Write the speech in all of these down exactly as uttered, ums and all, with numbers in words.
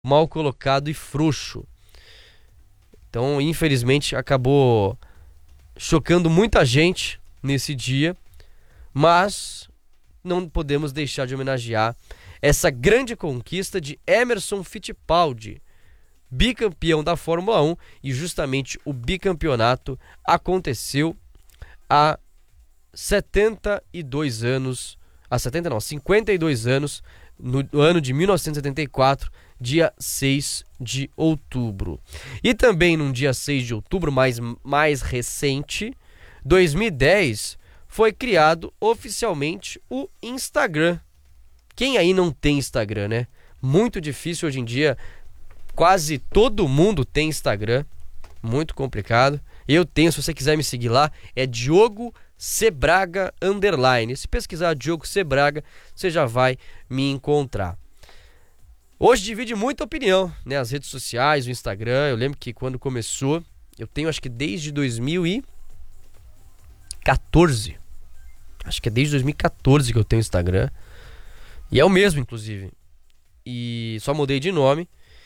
mal colocado e frouxo. Então, infelizmente, acabou chocando muita gente nesse dia, mas não podemos deixar de homenagear essa grande conquista de Emerson Fittipaldi, bicampeão da Fórmula um, e justamente o bicampeonato aconteceu há setenta e dois anos, há setenta não, cinquenta e dois anos, no ano de mil novecentos e setenta e quatro, dia seis de outubro. E também num dia seis de outubro, mais, mais recente, dois mil e dez, foi criado oficialmente o Instagram. Quem aí não tem Instagram, né? Muito difícil hoje em dia, quase todo mundo tem Instagram, muito complicado. Eu tenho, se você quiser me seguir lá, é Diogo Sebraga underline. Se pesquisar Diogo Sebraga, você já vai me encontrar. Hoje divide muita opinião, né? As redes sociais, o Instagram. Eu lembro que quando começou, eu tenho acho que desde dois mil e quatorze. Acho que é desde dois mil e quatorze que eu tenho Instagram. E é o mesmo, inclusive. E só mudei de nome.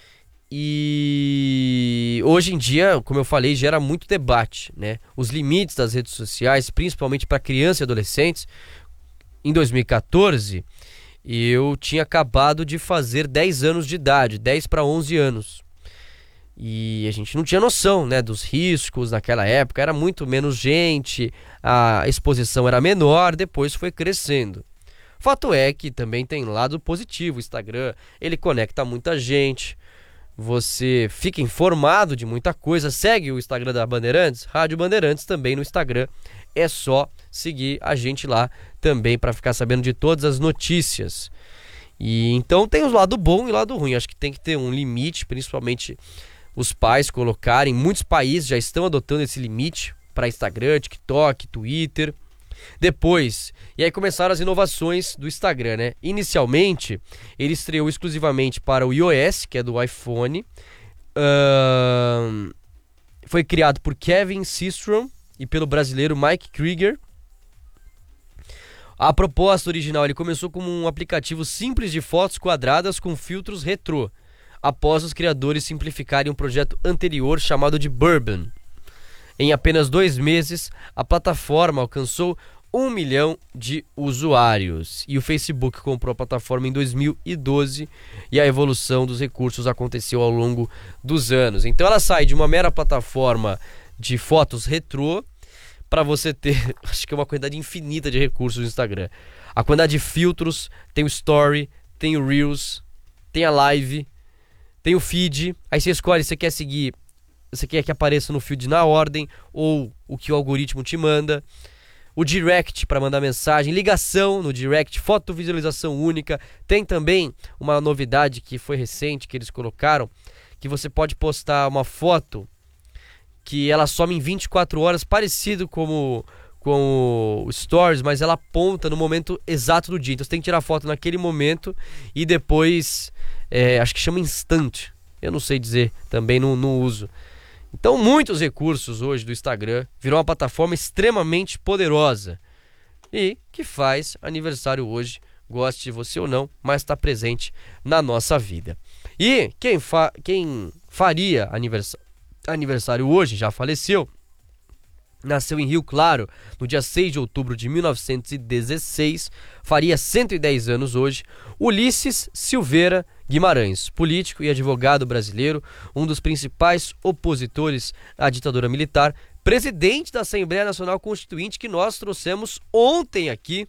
E hoje em dia, como eu falei, gera muito debate, né? Os limites das redes sociais, principalmente para crianças e adolescentes. Em dois mil e quatorze, eu tinha acabado de fazer dez anos de idade, dez para onze anos. E a gente não tinha noção, né, dos riscos naquela época, era muito menos gente, a exposição era menor, depois foi crescendo. Fato é que também tem lado positivo, o Instagram, ele conecta muita gente. Você fica informado de muita coisa. Segue o Instagram da Bandeirantes, Rádio Bandeirantes também no Instagram. É só seguir a gente lá também para ficar sabendo de todas as notícias. E então tem o lado bom e o lado ruim. Acho que tem que ter um limite, principalmente os pais colocarem. Muitos países já estão adotando esse limite para Instagram, TikTok, Twitter. Depois, e aí começaram as inovações do Instagram, né? Inicialmente, ele estreou exclusivamente para o iOS, que é do iPhone. Uh, foi criado por Kevin Systrom e pelo brasileiro Mike Krieger. A proposta original, ele começou como um aplicativo simples de fotos quadradas com filtros retrô, após os criadores simplificarem um projeto anterior chamado de Bourbon. Em apenas dois meses, a plataforma alcançou um milhão de usuários. E o Facebook comprou a plataforma em dois mil e doze e a evolução dos recursos aconteceu ao longo dos anos. Então ela sai de uma mera plataforma de fotos retrô para você ter, acho que é uma quantidade infinita de recursos no Instagram. A quantidade de filtros, tem o Story, tem o Reels, tem a Live, tem o Feed. Aí você escolhe se você quer seguir, você quer que apareça no feed na ordem ou o que o algoritmo te manda. O Direct para mandar mensagem, ligação no Direct, fotovisualização única. Tem também uma novidade que foi recente, que eles colocaram, que você pode postar uma foto que ela some em vinte e quatro horas, parecido como com o Stories, mas ela aponta no momento exato do dia. Então você tem que tirar a foto naquele momento e depois, é, acho que chama Instant. Eu não sei dizer, também não, não uso. Então, muitos recursos hoje do Instagram, virou uma plataforma extremamente poderosa e que faz aniversário hoje, goste de você ou não, mas está presente na nossa vida. E quem, fa- quem faria anivers- aniversário hoje, já faleceu, nasceu em Rio Claro no dia seis de outubro de mil novecentos e dezesseis, faria cento e dez anos hoje, Ulisses Silveira Guimarães, político e advogado brasileiro, um dos principais opositores à ditadura militar, presidente da Assembleia Nacional Constituinte, que nós trouxemos ontem aqui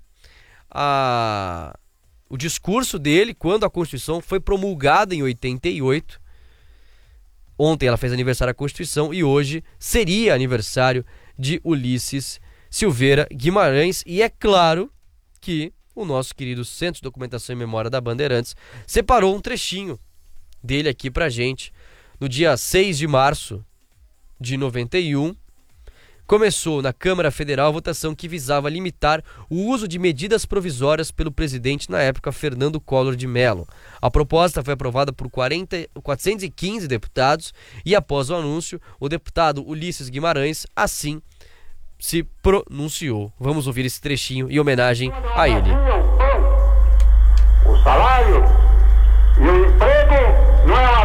a... o discurso dele quando a Constituição foi promulgada em oitenta e oito. Ontem ela fez aniversário da Constituição e hoje seria aniversário de Ulisses Silveira Guimarães. E é claro que o nosso querido Centro de Documentação e Memória da Bandeirantes separou um trechinho dele aqui pra gente. No dia seis de março de noventa e um, começou na Câmara Federal a votação que visava limitar o uso de medidas provisórias pelo presidente na época, Fernando Collor de Mello. A proposta foi aprovada por quarenta, quatrocentos e quinze deputados e após o anúncio, o deputado Ulisses Guimarães assim se pronunciou. Vamos ouvir esse trechinho em homenagem a ele. O salário e o emprego Não é uma